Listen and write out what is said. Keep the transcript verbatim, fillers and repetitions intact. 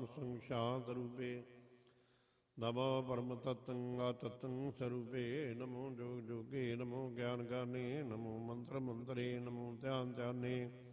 ਨਾਮ ਸੰਗ ਸ਼ਾਂਤ ਰੂਪੇ ਨਮੋ ਪਰਮ ਤਤੰਗਾ ਤਤੰ ਸਰੂਪੇ ਨਮੋ ਜੋਗ ਜੋਗੇ ਨਮੋ ਗਿਆਨ ਗਿਆਨੀ ਨਮੋ ਮੰਤਰ ਮੰਤਰੇ ਨਮੋ ਧਿਆਨ ਧਿਆਨੇ